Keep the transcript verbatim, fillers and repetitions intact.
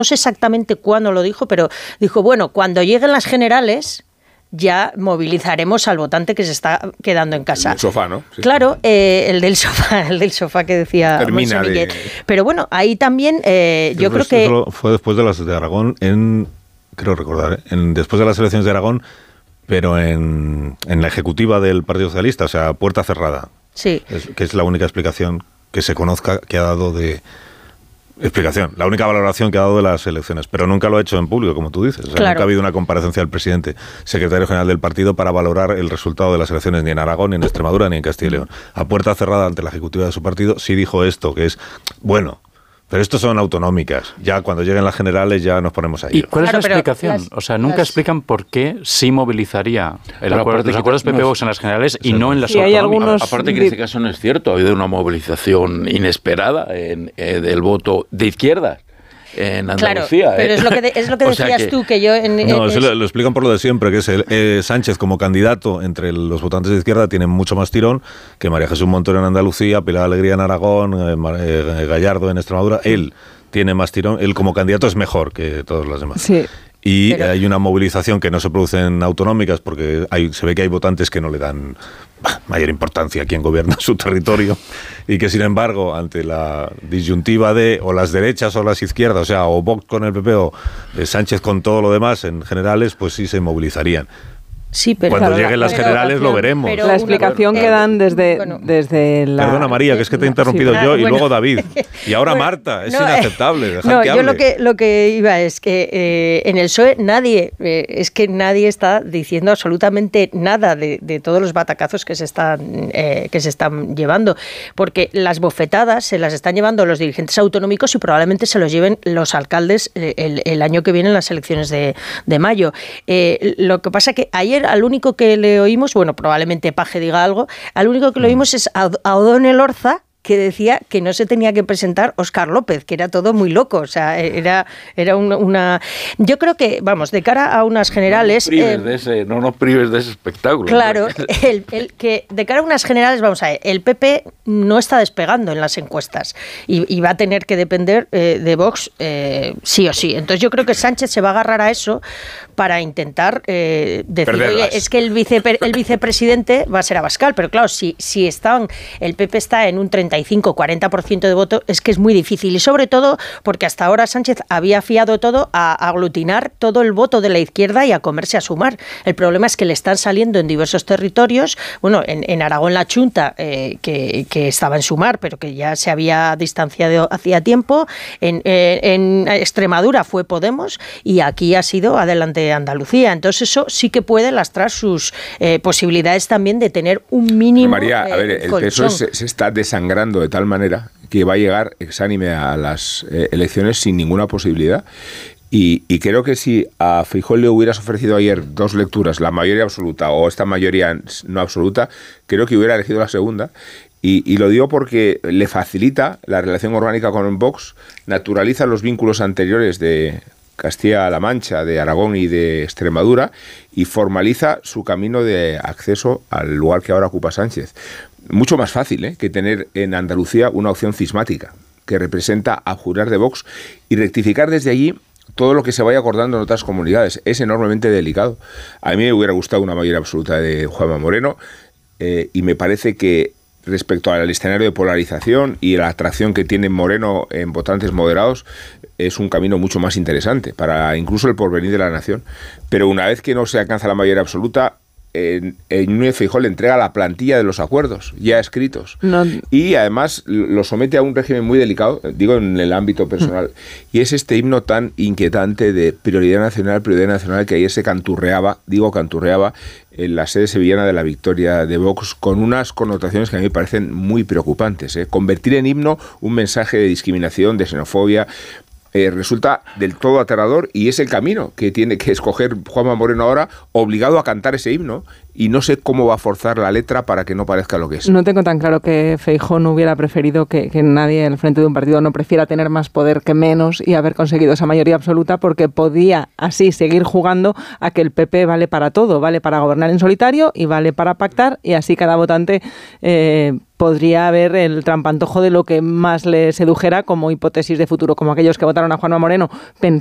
no sé exactamente cuándo lo dijo, pero dijo, bueno, cuando lleguen las generales ya movilizaremos al votante que se está quedando en casa. El del sofá, ¿no? Sí, claro, eh, el del sofá, el del sofá que decía Termina de... Pero bueno, ahí también eh, yo creo que... Eso fue después de las de Aragón, en creo recordar, ¿eh? en, después de las elecciones de Aragón, pero en, en la ejecutiva del Partido Socialista, o sea, puerta cerrada. Sí. Es, que es la única explicación que se conozca que ha dado de... Explicación, la única valoración que ha dado de las elecciones, pero nunca lo ha hecho en público, como tú dices. O sea, claro. Nunca ha habido una comparecencia del presidente, secretario general del partido, para valorar el resultado de las elecciones ni en Aragón, ni en Extremadura, ni en Castilla y León. A puerta cerrada ante la ejecutiva de su partido, sí dijo esto, que es, bueno, pero estos son autonómicas. Ya cuando lleguen las generales ya nos ponemos ahí. ¿Y cuál claro, es la explicación? Las, o sea, nunca las... explican por qué sí movilizaría el acuerdo, los acuerdos P P Vox en las generales y no en las autonómicas. Algunos... Aparte que en este caso no es cierto, ha habido una movilización inesperada en, eh, del voto de izquierda en Andalucía. Claro, pero ¿eh? es lo que, de, es lo que decías que, tú, que yo... En, no, es... lo, lo explican por lo de siempre, que es el, eh, Sánchez como candidato entre los votantes de izquierda tiene mucho más tirón que María Jesús Montero en Andalucía, Pilar Alegría en Aragón, eh, eh, Gallardo en Extremadura. Él tiene más tirón, él como candidato es mejor que todos los demás. Sí. Y pero... hay una movilización que no se produce en autonómicas porque hay, se ve que hay votantes que no le dan mayor importancia a quien gobierna su territorio y que sin embargo ante la disyuntiva de o las derechas o las izquierdas, o sea, o Vox con el P P o eh, Sánchez con todo lo demás en generales, pues sí se movilizarían. Sí, pero cuando claro, lleguen las pero, generales pero, lo veremos. Pero la explicación que dan desde, bueno, desde la... Perdona María, que es que te he interrumpido sí, yo bueno, y luego David. Y ahora bueno, Marta, es no, inaceptable. Dejad no, que yo hable. lo que, lo que iba es que eh, en el P S O E nadie, eh, es que nadie está diciendo absolutamente nada de, de todos los batacazos que se están eh, que se están llevando, porque las bofetadas se las están llevando los dirigentes autonómicos y probablemente se los lleven los alcaldes el, el año que viene en las elecciones de, de mayo. Eh, lo que pasa que ayer al único que le oímos, bueno, probablemente Paje diga algo, al único que le oímos es a, a O'Donnell Orza, que decía que no se tenía que presentar Óscar López, que era todo muy loco, o sea, era, era una, una... Yo creo que, vamos, de cara a unas generales... No nos prives, eh, de, ese, no nos prives de ese espectáculo. Claro, el, el que de cara a unas generales, vamos a ver, el P P no está despegando en las encuestas y, y va a tener que depender eh, de Vox eh, sí o sí. Entonces yo creo que Sánchez se va a agarrar a eso para intentar eh, decir, Perderlas. oye, es que el, vice, el vicepresidente va a ser Abascal, pero claro, si, si están, el P P está en un treinta y cinco a cuarenta por ciento de voto, es que es muy difícil y sobre todo porque hasta ahora Sánchez había fiado todo a aglutinar todo el voto de la izquierda y a comerse a Sumar. El problema es que le están saliendo en diversos territorios, bueno, en, en Aragón la Chunta, eh, que, que estaba en Sumar, pero que ya se había distanciado hacía tiempo, en, eh, en Extremadura fue Podemos y aquí ha sido Adelante Andalucía. Entonces eso sí que puede lastrar sus eh, posibilidades también de tener un mínimo María, eh, a ver, el P S O E se, se está desangrando de tal manera que va a llegar exánime a las eh, elecciones sin ninguna posibilidad. Y, y creo que si a Feijóo le hubieras ofrecido ayer dos lecturas, la mayoría absoluta o esta mayoría no absoluta, creo que hubiera elegido la segunda. Y, y lo digo porque le facilita la relación orgánica con Vox, naturaliza los vínculos anteriores de Castilla-La Mancha, de Aragón y de Extremadura y formaliza su camino de acceso al lugar que ahora ocupa Sánchez. Mucho más fácil ¿eh? que tener en Andalucía una opción cismática que representa abjurar de Vox y rectificar desde allí todo lo que se vaya acordando en otras comunidades. Es enormemente delicado. A mí me hubiera gustado una mayoría absoluta de Juanma Moreno eh, y me parece que respecto al escenario de polarización y la atracción que tiene Moreno en votantes moderados, es un camino mucho más interesante para incluso el porvenir de la nación. Pero una vez que no se alcanza la mayoría absoluta, en, en Núñez Feijóo le entrega la plantilla de los acuerdos ya escritos no. y además lo somete a un régimen muy delicado, digo en el ámbito personal, mm. y es este himno tan inquietante de prioridad nacional, prioridad nacional que ayer se canturreaba, digo canturreaba, en la sede sevillana de la victoria de Vox con unas connotaciones que a mí me parecen muy preocupantes. ¿eh? Convertir en himno un mensaje de discriminación, de xenofobia, Eh, resulta del todo aterrador y es el camino que tiene que escoger Juanma Moreno ahora, obligado a cantar ese himno, y no sé cómo va a forzar la letra para que no parezca lo que es. No tengo tan claro que Feijóo no hubiera preferido que, que nadie al frente de un partido no prefiera tener más poder que menos y haber conseguido esa mayoría absoluta, porque podía así seguir jugando a que el P P vale para todo, vale para gobernar en solitario y vale para pactar, y así cada votante eh, podría haber el trampantojo de lo que más le sedujera como hipótesis de futuro, como aquellos que votaron a Juanma Moreno